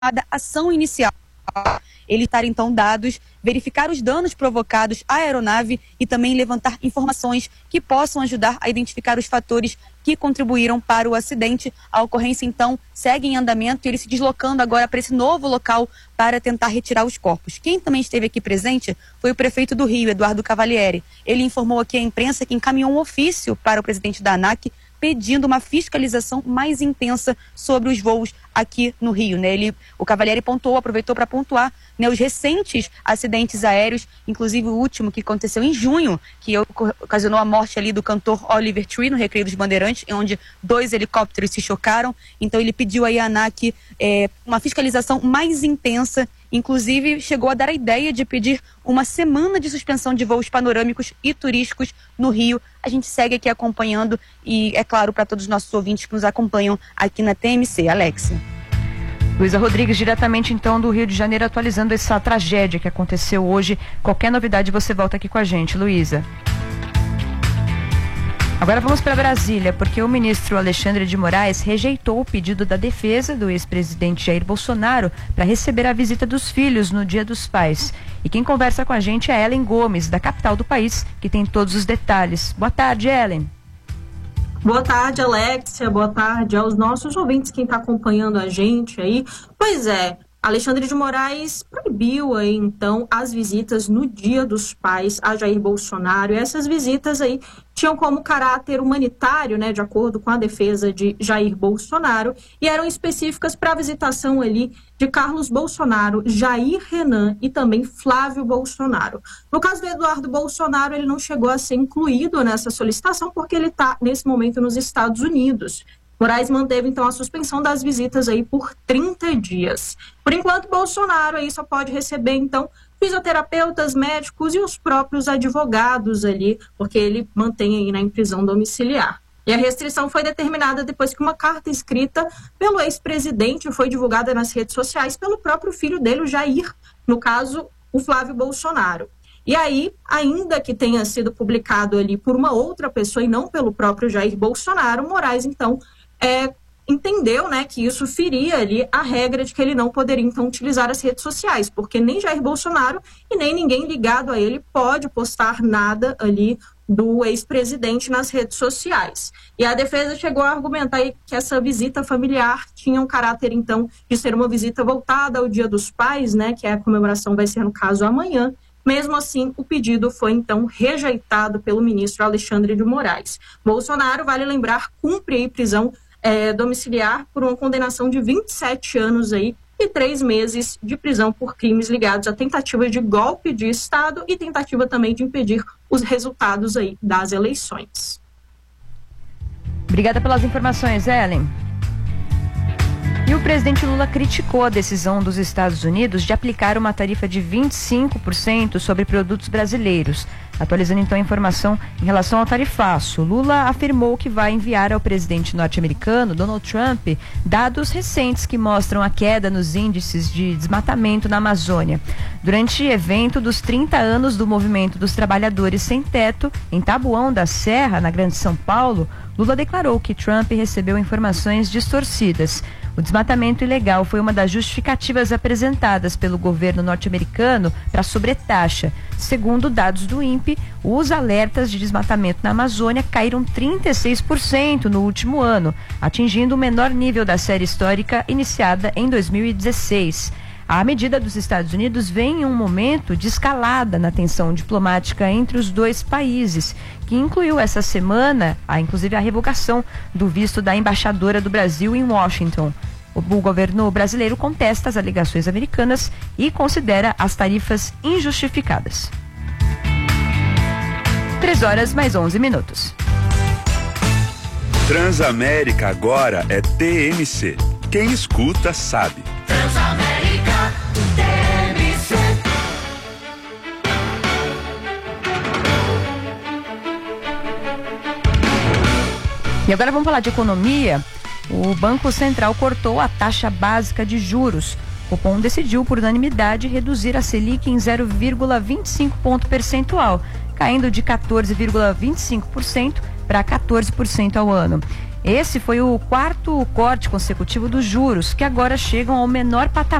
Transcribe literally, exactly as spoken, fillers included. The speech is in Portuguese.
ação inicial. Elitar então dados, verificar os danos provocados à aeronave e também levantar informações que possam ajudar a identificar os fatores que contribuíram para o acidente. A ocorrência então segue em andamento e ele se deslocando agora para esse novo local para tentar retirar os corpos. Quem também esteve aqui presente foi o prefeito do Rio, Eduardo Cavalieri. Ele informou aqui à imprensa que encaminhou um ofício para o presidente da ANAC pedindo uma fiscalização mais intensa sobre os voos aqui no Rio, né? Ele, o Cavalieri pontuou, aproveitou para pontuar, né, os recentes acidentes aéreos, inclusive o último que aconteceu em junho, que ocasionou a morte ali do cantor Oliver Tree no Recreio dos Bandeirantes, onde dois helicópteros se chocaram. Então ele pediu aí à ANAC é, uma fiscalização mais intensa. Inclusive, chegou a dar a ideia de pedir uma semana de suspensão de voos panorâmicos e turísticos no Rio. A gente segue aqui acompanhando e, é claro, para todos os nossos ouvintes que nos acompanham aqui na T M C. Alexia. Luísa Rodrigues, diretamente então do Rio de Janeiro, atualizando essa tragédia que aconteceu hoje. Qualquer novidade você volta aqui com a gente, Luísa. Agora vamos para Brasília, porque o ministro Alexandre de Moraes rejeitou o pedido da defesa do ex-presidente Jair Bolsonaro para receber a visita dos filhos no Dia dos Pais. E quem conversa com a gente é Ellen Gomes, da capital do país, que tem todos os detalhes. Boa tarde, Ellen. Boa tarde, Alexia. Boa tarde aos nossos ouvintes, quem está acompanhando a gente aí. Pois é, Alexandre de Moraes proibiu aí, então, as visitas no Dia dos Pais a Jair Bolsonaro. E essas visitas aí tinham como caráter humanitário, né, de acordo com a defesa de Jair Bolsonaro, e eram específicas para a visitação ali de Carlos Bolsonaro, Jair Renan e também Flávio Bolsonaro. No caso do Eduardo Bolsonaro, ele não chegou a ser incluído nessa solicitação porque ele está, nesse momento, nos Estados Unidos. Moraes manteve, então, a suspensão das visitas aí por trinta dias. Por enquanto, Bolsonaro aí só pode receber, então, fisioterapeutas, médicos e os próprios advogados ali, porque ele mantém aí na prisão domiciliar. E a restrição foi determinada depois que uma carta escrita pelo ex-presidente foi divulgada nas redes sociais pelo próprio filho dele, o Jair, no caso, o Flávio Bolsonaro. E aí, ainda que tenha sido publicado ali por uma outra pessoa e não pelo próprio Jair Bolsonaro, Moraes, então, É, entendeu, né, que isso feria ali a regra de que ele não poderia, então, utilizar as redes sociais, porque nem Jair Bolsonaro e nem ninguém ligado a ele pode postar nada ali do ex-presidente nas redes sociais. E a defesa chegou a argumentar aí que essa visita familiar tinha um caráter, então, de ser uma visita voltada ao Dia dos Pais, né, que a comemoração vai ser, no caso, amanhã. Mesmo assim, o pedido foi, então, rejeitado pelo ministro Alexandre de Moraes. Bolsonaro, vale lembrar, cumpre aí prisão É, domiciliar por uma condenação de vinte e sete anos aí e três meses de prisão por crimes ligados à tentativa de golpe de Estado e tentativa também de impedir os resultados aí das eleições. Obrigada pelas informações, Ellen. E o presidente Lula criticou a decisão dos Estados Unidos de aplicar uma tarifa de vinte e cinco por cento sobre produtos brasileiros. Atualizando então a informação em relação ao tarifaço, Lula afirmou que vai enviar ao presidente norte-americano, Donald Trump, dados recentes que mostram a queda nos índices de desmatamento na Amazônia. Durante evento dos trinta anos do Movimento dos Trabalhadores Sem Teto, em Taboão da Serra, na Grande São Paulo, Lula declarou que Trump recebeu informações distorcidas. O desmatamento ilegal foi uma das justificativas apresentadas pelo governo norte-americano para a sobretaxa. Segundo dados do INPE, os alertas de desmatamento na Amazônia caíram trinta e seis por cento no último ano, atingindo o menor nível da série histórica iniciada em dois mil e dezesseis. A medida dos Estados Unidos vem em um momento de escalada na tensão diplomática entre os dois países, que incluiu essa semana, a, inclusive, a revogação do visto da embaixadora do Brasil em Washington. O, o governo brasileiro contesta as alegações americanas e considera as tarifas injustificadas. três horas mais onze minutos. Transamérica agora é T M C. Quem escuta sabe. Transamérica, T M C. E agora vamos falar de economia. O Banco Central cortou a taxa básica de juros. O Copom decidiu por unanimidade reduzir a Selic em zero vírgula vinte e cinco ponto percentual, caindo de quatorze vírgula vinte e cinco por cento para quatorze por cento ao ano. Esse foi o quarto corte consecutivo dos juros, que agora chegam ao menor patamar